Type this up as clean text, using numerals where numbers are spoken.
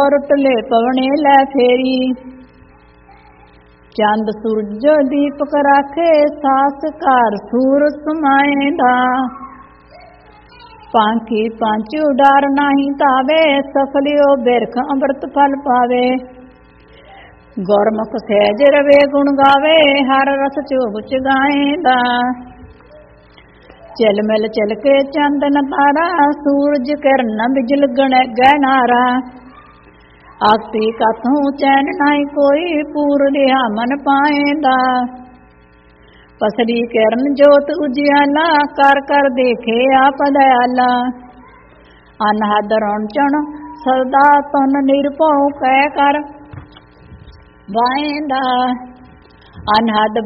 टले पवने लै फेरी। चंद सूरज दीपक राखे सास कार सूर समाएंदा। पांखी पांच उडार नाही तावे सफलियो बिरख अमृत फल पावे। गुरमुख सहज रवे गुण गावे हर रस चोग चगाएंदा। चल मिल चल के चंदन तारा सूरज किरण बिजल गहनारा। आखती कथों चैन नाई कोई पूर दिया मन पाएंदा। पसरी किरण जोत उजियाला कर कर देखे आप दयाला। अनहद रौनचण सदा तुन निरभौ कह कर वाएंदा। अनहद